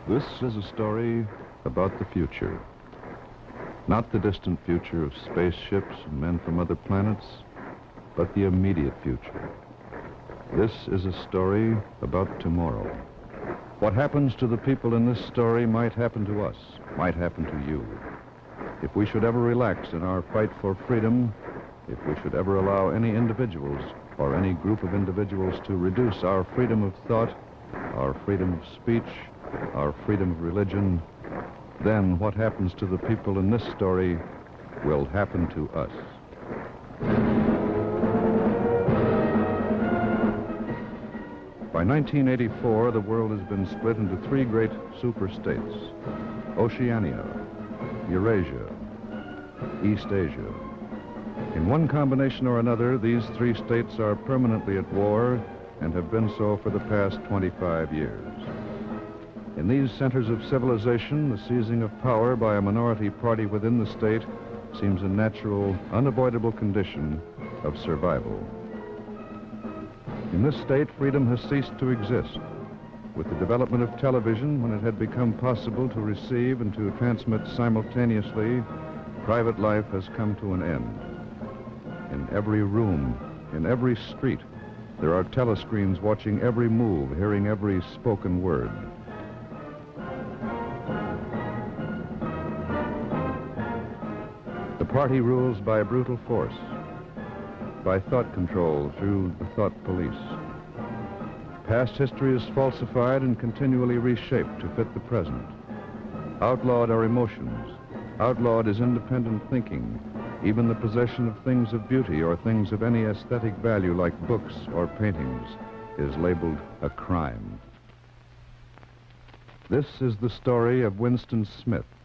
This is a story about the future. Not the distant future of spaceships and men from other planets, but the immediate future. This is a story about tomorrow. What happens to the people in this story might happen to us, might happen to you. If we should ever relax in our fight for freedom, if we should ever allow any individuals or any group of individuals to reduce our freedom of thought, our freedom of speech, our freedom of religion, then what happens to the people in this story will happen to us. By 1984, the world has been split into three great superstates: Oceania, Eurasia, East Asia. In one combination or another, these three states are permanently at war and have been so for the past 25 years. In these centers of civilization, the seizing of power by a minority party within the state seems a natural, unavoidable condition of survival. In this state, freedom has ceased to exist. With the development of television, when it had become possible to receive and to transmit simultaneously, private life has come to an end. In every room, in every street, there are telescreens watching every move, hearing every spoken word. The party rules by brutal force, by thought control through the thought police. Past history is falsified and continually reshaped to fit the present. Outlawed are emotions. Outlawed is independent thinking. Even the possession of things of beauty or things of any aesthetic value like books or paintings is labeled a crime. This is the story of Winston Smith.